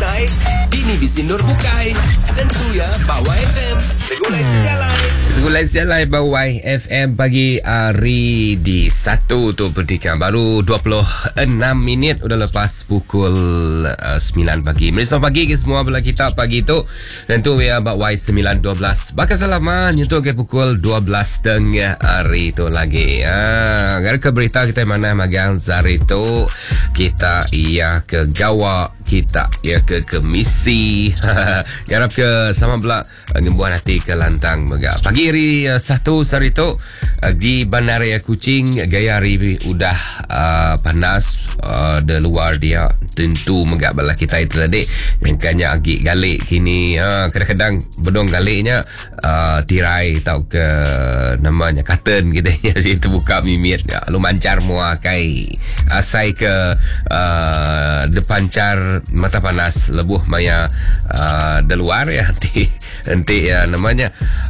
Bukai. Bini di Sindur Bukai. Tentu ya Bawai FM. Segulai sialai Bawai FM pagi hari di 1 tu pertikan. Baru 26 minit udah lepas pukul 9 pagi. Malaysia pagi ke semua belah kita pagi tu. Tentu ya Bawai 9.12. Bakal selama nyentuh ke pukul 12 tengah hari tu lagi. Gara ke berita kita mana magang Zari tu. Kita ia ke Gawak, kita ia ke misi. Garap ke sama pula ngembuan hati ke lantang mega. Pagi hari 1 hari tu di Bandaraya Kuching gaya hari udah panas de luar dia tentu mega bala kita itu tadi yang kanya agik galik kini kadang-kadang bedong galiknya tirai tau ke namanya cotton gitu ya situ buka mimit lu mancar mua kai asai ke depancar mata panas lebuh maya de luar ya nanti ya namanya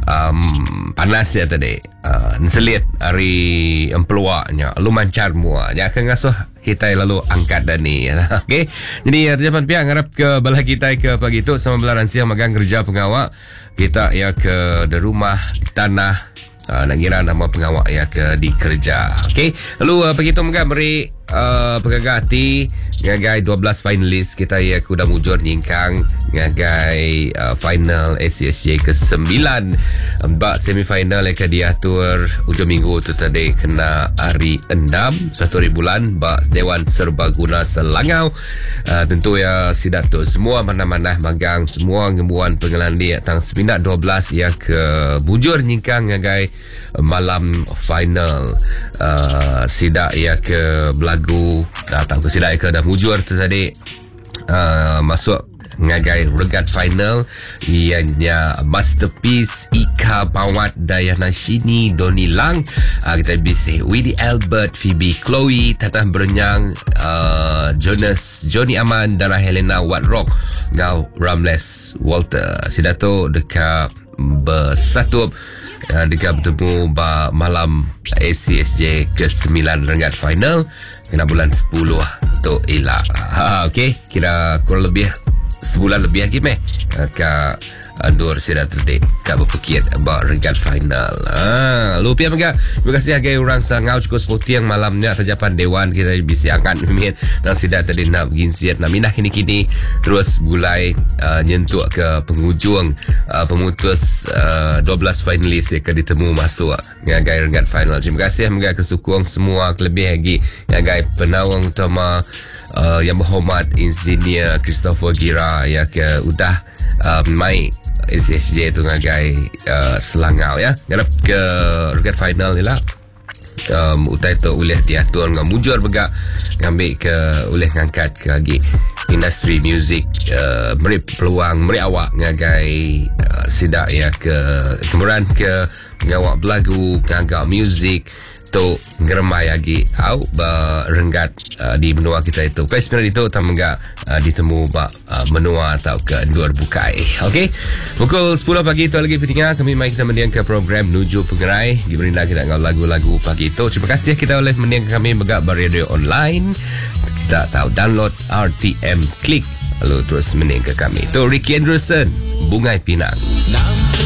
panas ya tadi nselit hari empeluaknya lu mancar mua ya ke ngasuh kita lalu angkat dan ni okey jadi terjapan pihak ngarap ke belah kita ke pagi tu sama belah ransia magang kerja pengawak kita ya ke di rumah di tanah nak kira nama pengawak ya ke di kerja. Okey lalu pagi tu magang beri pegagah hati ngagai 12 finalis kita ya kuda mujur nyingkang ngagai final SCSJ ke-9 bak semifinal yang diatur ujung minggu tu tadi kena hari 6 1 bulan bak Dewan Serbaguna Selangau. Tentu ya sidat tu semua mana-mana magang semua ngembuan pengelandi tang 9.12 ya ke mujur nyingkang ngagai malam final sidak ya ke belagu datang ke sidak ya ke dah mujur tu tadi masuk ngagai regat final ianya Masterpiece Ika Bawat Dayana Shini Doni Lang kita bisa Widi Albert Phoebe Chloe Tatah Berenyang Jonas Johnny Aman Dara Helena Watrock Ngau Ramles Walter Sidato dekat bersatu dekat bertemu malam ACSJ ke-9 regat final kena bulan 10 tu elak. Okey kira kurang lebih sebulan lebih lagi ke Andur Sidat Terdik kat berpekit about regat final. Lupa mega. Terima kasih agai orang sangau cukup sporty yang malamnya terjapan dewan kita bisa angkat mimin dan Sidat tadi nak ginsiat nak minah kini-kini terus mulai nyentuh ke penghujung pemutus 12 finalis yang akan ditemu masuk ngagai regat final. Terima kasih mega kesukung semua lebih lagi ngagai penawang utama yang berhormat Insinyur Christopher Gira ya ke udah mai SSJ tu ngagai Selangau ya ngarap ke regat final ni lah utai tu boleh diatur dengan mujur begak ngambil ke boleh ngangkat ke lagi industri muzik meri peluang meri awak ngagai sidak ya ke kemuran ke ngawak belagu ngagak muzik tu ngeremai lagi au renggat di benua kita itu. Sebenarnya itu tamangga ditemu menua atau ke Endur Bukai. Okey. Pukul 10 pagi itu lagi pentingnya kami mai kita mendiang ke program Nuju Pengerai. Diberinda kita ngau lagu-lagu pagi itu. Terima kasih kita oleh mendiang kami begak radio online. Kita tahu download RTM Klik lalu terus mendiang ke kami. Tu Ricky Anderson Bungai Pinang.